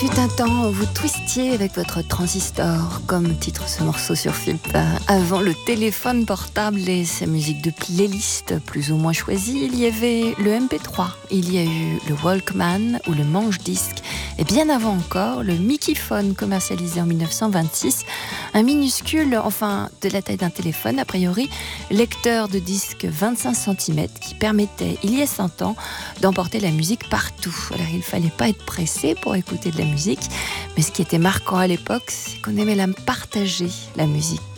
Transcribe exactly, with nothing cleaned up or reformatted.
Fut un temps, vous twistiez avec votre transistor, comme titre ce morceau sur F I P. Avant le téléphone portable et sa musique de playlist plus ou moins choisie, il y avait le M P trois, il y a eu le Walkman ou le manche-disque, et bien avant encore, le Mickeyphone commercialisé en dix-neuf cent vingt-six, un minuscule, enfin de la taille d'un téléphone, a priori, lecteur de disque vingt-cinq centimètres qui permettait, il y a cent ans, d'emporter la musique partout. Alors il ne fallait pas être pressé pour écouter de la musique, mais ce qui était marquant à l'époque, c'est qu'on aimait la partager, la musique.